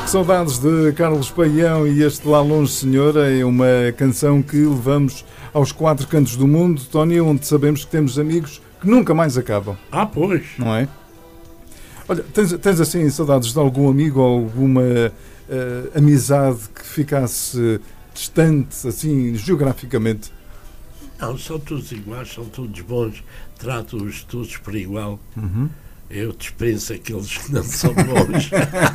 Que saudades de Carlos Paião e este Lá Longe Senhora é uma canção que levamos aos quatro cantos do mundo, Tony, onde sabemos que temos amigos que nunca mais acabam. Ah, pois. Não é? Olha, tens assim saudades de algum amigo ou alguma amizade que ficasse distante, assim, geograficamente? Não, são todos iguais, são todos bons, trato-os todos por igual. Uhum. Eu dispenso aqueles que não são bons.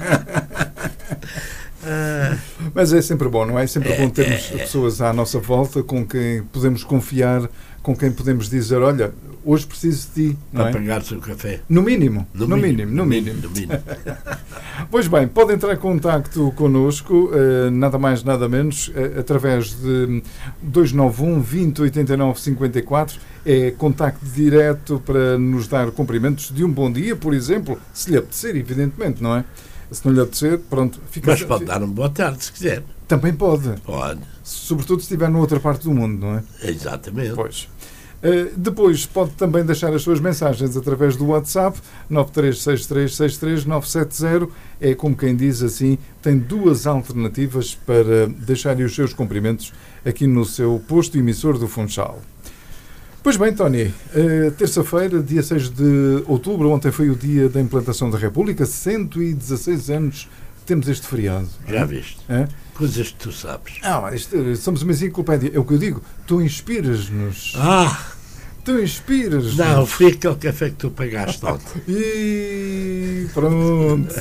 Mas é sempre bom, não é? É sempre bom termos pessoas à nossa volta com quem podemos confiar, com quem podemos dizer, olha, hoje preciso de ti. Não para é? pagar-se o café. No mínimo. No mínimo. Pois bem, pode entrar em contacto connosco, nada mais, nada menos, através de 291 20 89 54. É contacto direto para nos dar cumprimentos de um bom dia, por exemplo, se lhe apetecer, evidentemente, não é? Se não lhe apetecer, pronto, fica... Mas pode dar uma boa tarde, se quiser. Também pode. Pode. Sobretudo se estiver noutra parte do mundo, não é? Exatamente. Pois. Depois pode também deixar as suas mensagens através do WhatsApp 936363970. É como quem diz assim, tem duas alternativas para deixarem os seus cumprimentos aqui no seu posto emissor do Funchal. Pois bem, Tony, terça-feira, dia 6 de outubro, ontem foi o dia da implantação da República, 116 anos temos este feriado. Já viste? É? Coisas que tu sabes. Somos uma enciclopédia, é o que eu digo, tu inspiras-nos. Tu inspiras-nos. Não, foi aquele café que tu pagaste ontem. E pronto.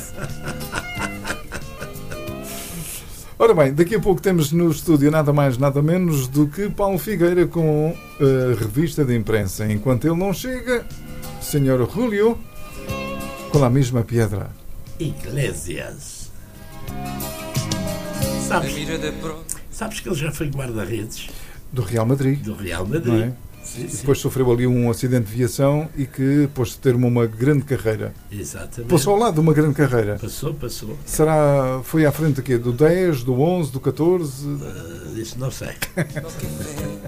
Ora bem, daqui a pouco temos no estúdio nada mais, nada menos do que Paulo Figueira com a revista de imprensa. Enquanto ele não chega, Senhor Julio, com a mesma pedra. Iglesias. Sabes que ele já foi guarda-redes? Do Real Madrid. Do Real Madrid. Não é? Sim, sim. Depois sofreu ali um acidente de viação e que pôs-se a ter uma grande carreira. Exatamente. Passou ao lado de uma grande carreira. Passou. Foi à frente aqui do 10, do 11, do 14? Isso não sei.